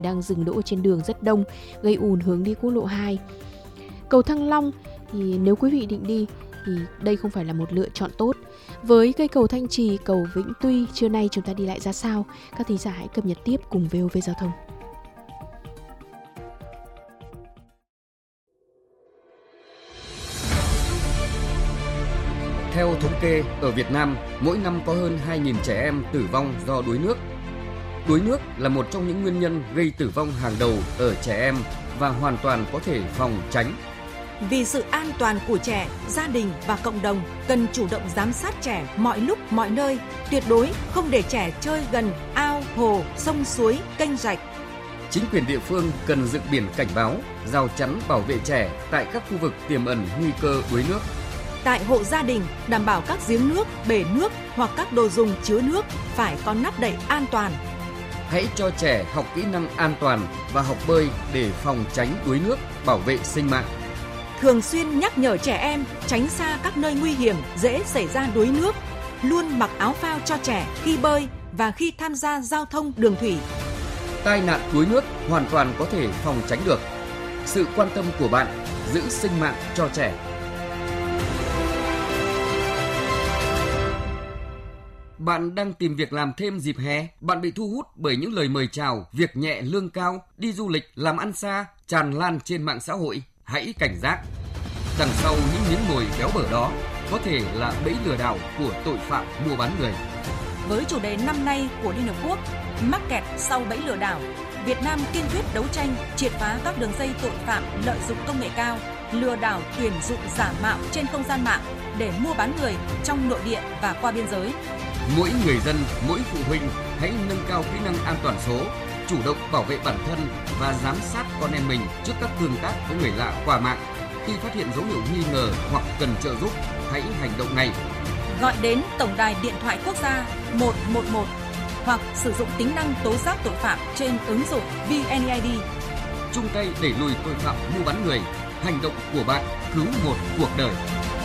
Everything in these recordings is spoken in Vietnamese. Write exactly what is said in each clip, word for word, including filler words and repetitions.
đang dừng đỗ trên đường rất đông, gây ùn hướng đi quốc lộ hai. Cầu Thăng Long thì nếu quý vị định đi thì đây không phải là một lựa chọn tốt. Với cây cầu Thanh Trì, cầu Vĩnh Tuy, trưa nay chúng ta đi lại ra sao? Các thính giả hãy cập nhật tiếp cùng vê o vê Giao thông. Theo thống kê, ở Việt Nam, mỗi năm có hơn hai nghìn trẻ em tử vong do đuối nước. Đuối nước là một trong những nguyên nhân gây tử vong hàng đầu ở trẻ em và hoàn toàn có thể phòng tránh. Vì sự an toàn của trẻ, gia đình và cộng đồng cần chủ động giám sát trẻ mọi lúc mọi nơi, tuyệt đối không để trẻ chơi gần ao, hồ, sông suối, kênh rạch. Chính quyền địa phương cần dựng biển cảnh báo, rào chắn bảo vệ trẻ tại các khu vực tiềm ẩn nguy cơ đuối nước. Tại hộ gia đình, đảm bảo các giếng nước, bể nước hoặc các đồ dùng chứa nước phải có nắp đậy an toàn. Hãy cho trẻ học kỹ năng an toàn và học bơi để phòng tránh đuối nước, bảo vệ sinh mạng. Thường xuyên nhắc nhở trẻ em tránh xa các nơi nguy hiểm dễ xảy ra đuối nước, luôn mặc áo phao cho trẻ khi bơi và khi tham gia giao thông đường thủy. Tai nạn đuối nước hoàn toàn có thể phòng tránh được. Sự quan tâm của bạn giữ sinh mạng cho trẻ. Bạn đang tìm việc làm thêm dịp hè? Bạn bị thu hút bởi những lời mời chào, việc nhẹ lương cao, đi du lịch, làm ăn xa, tràn lan trên mạng xã hội? Hãy cảnh giác. Đằng sau những miếng mồi béo bở đó có thể là bẫy lừa đảo của tội phạm mua bán người. Với chủ đề năm nay của Liên Hợp Quốc, mắc kẹt sau bẫy lừa đảo, Việt Nam kiên quyết đấu tranh, triệt phá các đường dây tội phạm lợi dụng công nghệ cao, lừa đảo tuyển dụng giả mạo trên không gian mạng để mua bán người trong nội địa và qua biên giới. Mỗi người dân, mỗi phụ huynh hãy nâng cao kỹ năng an toàn số, chủ động bảo vệ bản thân và giám sát con em mình trước các tương tác với người lạ qua mạng. Khi phát hiện dấu hiệu nghi ngờ hoặc cần trợ giúp, hãy hành động ngay. Gọi đến Tổng đài Điện thoại Quốc gia một một một hoặc sử dụng tính năng tố giác tội phạm trên ứng dụng vê en e i đê. Chung tay đẩy lùi tội phạm mua bán người. Hành động của bạn cứu một cuộc đời.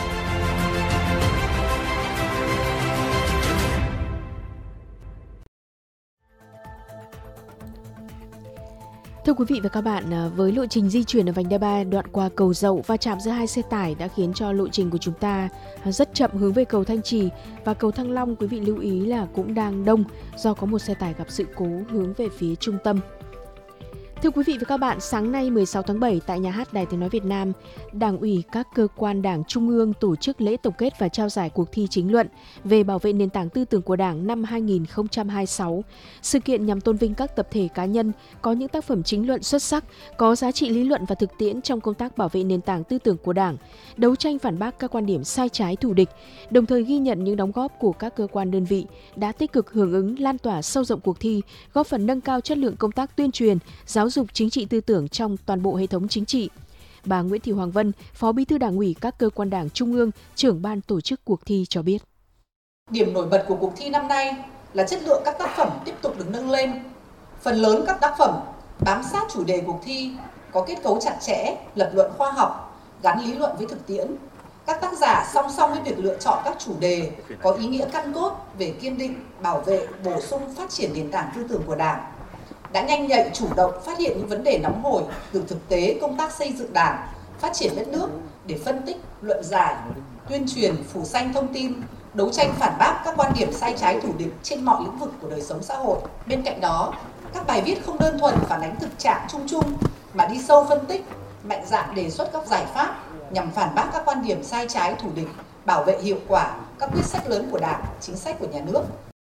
Thưa quý vị và các bạn, với lộ trình di chuyển ở vành đai ba đoạn qua cầu Dậu va chạm giữa hai xe tải đã khiến cho lộ trình của chúng ta rất chậm hướng về cầu Thanh Trì và cầu Thăng Long. Quý vị lưu ý là cũng đang đông do có một xe tải gặp sự cố hướng về phía trung tâm. Thưa quý vị và các bạn, sáng nay mười sáu tháng bảy tại Nhà hát Đài Tiếng Nói Việt Nam, Đảng ủy các cơ quan Đảng Trung ương tổ chức lễ tổng kết và trao giải cuộc thi chính luận về bảo vệ nền tảng tư tưởng của Đảng năm hai nghìn không trăm hai mươi sáu. Sự kiện nhằm tôn vinh các tập thể cá nhân có những tác phẩm chính luận xuất sắc, có giá trị lý luận và thực tiễn trong công tác bảo vệ nền tảng tư tưởng của Đảng, đấu tranh phản bác các quan điểm sai trái thù địch, đồng thời ghi nhận những đóng góp của các cơ quan đơn vị đã tích cực hưởng ứng lan tỏa sâu rộng cuộc thi, góp phần nâng cao chất lượng công tác tuyên truyền, giáo dục chính trị tư tưởng trong toàn bộ hệ thống chính trị. Bà Nguyễn Thị Hoàng Vân, Phó Bí thư Đảng ủy các cơ quan Đảng Trung ương, trưởng ban tổ chức cuộc thi cho biết. Điểm nổi bật của cuộc thi năm nay là chất lượng các tác phẩm tiếp tục được nâng lên. Phần lớn các tác phẩm bám sát chủ đề cuộc thi, có kết cấu chặt chẽ, lập luận khoa học, gắn lý luận với thực tiễn. Các tác giả song song với việc lựa chọn các chủ đề có ý nghĩa căn cốt về kiên định, bảo vệ, bổ sung, phát triển nền tảng tư tưởng của Đảng, đã nhanh nhạy chủ động phát hiện những vấn đề nóng hổi từ thực tế công tác xây dựng Đảng, phát triển đất nước để phân tích, luận giải, tuyên truyền, phủ xanh thông tin, đấu tranh phản bác các quan điểm sai trái thù địch trên mọi lĩnh vực của đời sống xã hội. Bên cạnh đó, các bài viết không đơn thuần phản ánh thực trạng chung chung mà đi sâu phân tích, mạnh dạn đề xuất các giải pháp nhằm phản bác các quan điểm sai trái thù địch, bảo vệ hiệu quả các quyết sách lớn của Đảng, chính sách của nhà nước.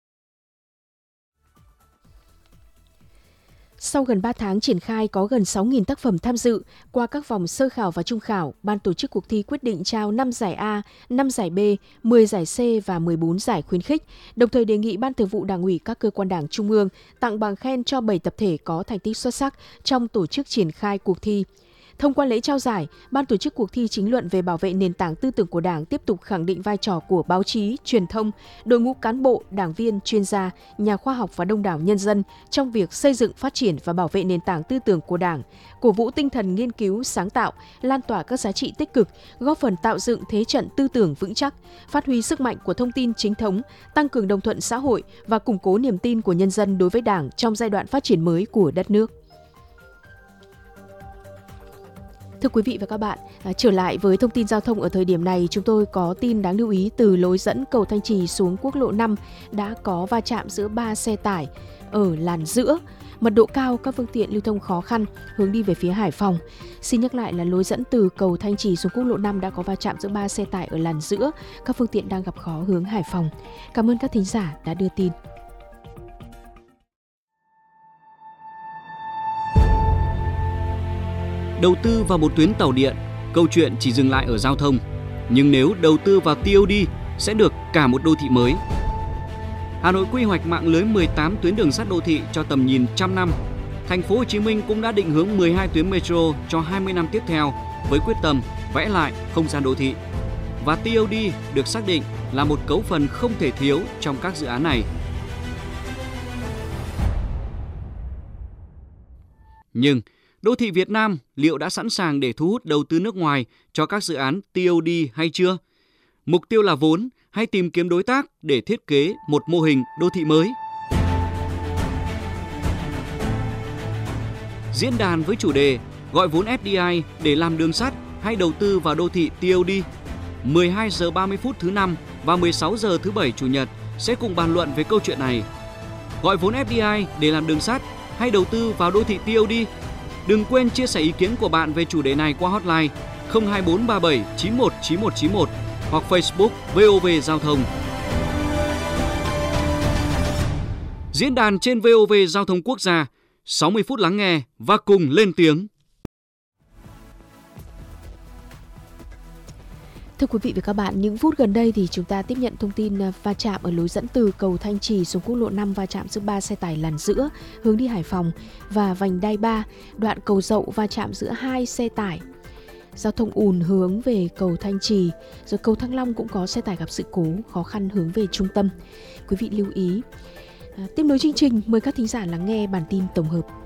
Sau gần ba tháng triển khai có gần sáu nghìn tác phẩm tham dự, qua các vòng sơ khảo và trung khảo, ban tổ chức cuộc thi quyết định trao năm giải A, năm giải B, mười giải C và mười bốn giải khuyến khích, đồng thời đề nghị Ban Thường vụ Đảng ủy các cơ quan Đảng Trung ương tặng bằng khen cho bảy tập thể có thành tích xuất sắc trong tổ chức triển khai cuộc thi. Thông qua lễ trao giải, Ban tổ chức cuộc thi chính luận về bảo vệ nền tảng tư tưởng của Đảng tiếp tục khẳng định vai trò của báo chí, truyền thông, đội ngũ cán bộ, đảng viên, chuyên gia, nhà khoa học và đông đảo nhân dân trong việc xây dựng, phát triển và bảo vệ nền tảng tư tưởng của Đảng, cổ vũ tinh thần nghiên cứu, sáng tạo, lan tỏa các giá trị tích cực, góp phần tạo dựng thế trận tư tưởng vững chắc, phát huy sức mạnh của thông tin chính thống, tăng cường đồng thuận xã hội và củng cố niềm tin của nhân dân đối với Đảng trong giai đoạn phát triển mới của đất nước. Thưa quý vị và các bạn, à, trở lại với thông tin giao thông ở thời điểm này, chúng tôi có tin đáng lưu ý từ lối dẫn cầu Thanh Trì xuống quốc lộ năm đã có va chạm giữa ba xe tải ở làn giữa. Mật độ cao, các phương tiện lưu thông khó khăn hướng đi về phía Hải Phòng. Xin nhắc lại là lối dẫn từ cầu Thanh Trì xuống quốc lộ năm đã có va chạm giữa ba xe tải ở làn giữa, các phương tiện đang gặp khó hướng Hải Phòng. Cảm ơn các thính giả đã đưa tin. Đầu tư vào một tuyến tàu điện, câu chuyện chỉ dừng lại ở giao thông. Nhưng nếu đầu tư vào tê ô đê sẽ được cả một đô thị mới. Hà Nội quy hoạch mạng lưới mười tám tuyến đường sắt đô thị cho tầm nhìn trăm năm. Thành phố Hồ Chí Minh cũng đã định hướng mười hai tuyến metro cho hai mươi năm tiếp theo với quyết tâm vẽ lại không gian đô thị. Và tê ô đê được xác định là một cấu phần không thể thiếu trong các dự án này. Nhưng đô thị Việt Nam liệu đã sẵn sàng để thu hút đầu tư nước ngoài cho các dự án tê ô đê hay chưa? Mục tiêu là vốn hay tìm kiếm đối tác để thiết kế một mô hình đô thị mới? Diễn đàn với chủ đề gọi vốn ép đê i để làm đường sắt hay đầu tư vào đô thị tê ô đê. mười hai giờ ba mươi phút thứ năm và mười sáu giờ thứ bảy chủ nhật sẽ cùng bàn luận về câu chuyện này. Gọi vốn ép đê i để làm đường sắt hay đầu tư vào đô thị tê ô đê? Đừng quên chia sẻ ý kiến của bạn về chủ đề này qua hotline không hai bốn ba bảy chín một chín một chín một hoặc Facebook vê o vê Giao thông. Diễn đàn trên vê o vê Giao thông Quốc gia, sáu mươi phút lắng nghe và cùng lên tiếng. Thưa quý vị và các bạn, những phút gần đây thì chúng ta tiếp nhận thông tin va chạm ở lối dẫn từ cầu Thanh Trì xuống quốc lộ năm, va chạm giữa ba xe tải làn giữa hướng đi Hải Phòng và vành đai ba, đoạn cầu Dậu va chạm giữa hai xe tải. Giao thông ùn hướng về cầu Thanh Trì, rồi cầu Thăng Long cũng có xe tải gặp sự cố, khó khăn hướng về trung tâm. Quý vị lưu ý. À, tiếp nối chương trình, mời các thính giả lắng nghe bản tin tổng hợp.